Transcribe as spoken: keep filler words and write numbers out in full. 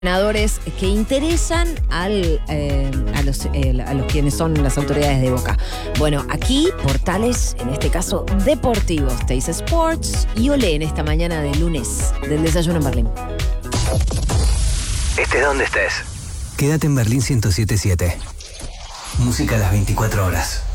Entrenadores que interesan al, eh, a, los, eh, a los quienes son las autoridades de Boca. Bueno, aquí portales, en este caso deportivos, Teis Sports y Olé en esta mañana de lunes del desayuno en Berlín. Estés donde estés. Quédate en Berlín ciento siete punto siete. Música a las veinticuatro horas.